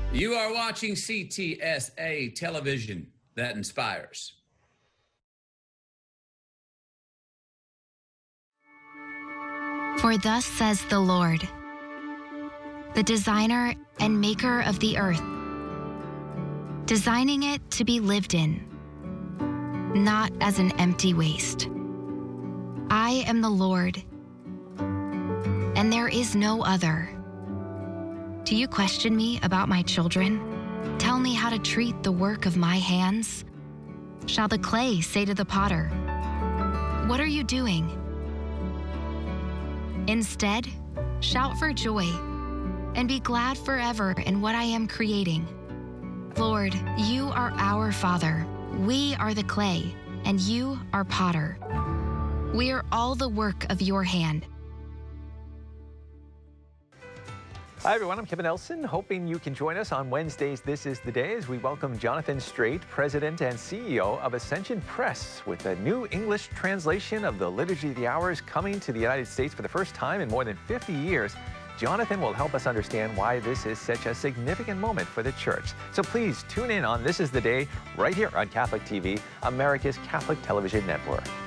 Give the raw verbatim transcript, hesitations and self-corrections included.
You are watching C T S A television that inspires. For thus says the Lord, the designer and maker of the earth, designing it to be lived in, not as an empty waste. I am the Lord, and there is no other. Do you question me about my children? Tell me how to treat the work of my hands? Shall the clay say to the potter, "What are you doing?" Instead, shout for joy and be glad forever in what I am creating. Lord, you are our Father. We are the clay, and you are potter. We are all the work of your hand. Hi, everyone. I'm Kevin Elson, hoping you can join us on Wednesdays. This is the day as we welcome Jonathan Strait, President and C E O of Ascension Press, with a new English translation of the Liturgy of the Hours coming to the United States for the first time in more than fifty years. Jonathan will help us understand why this is such a significant moment for the church. So please tune in on This Is the Day right here on Catholic T V, America's Catholic Television Network.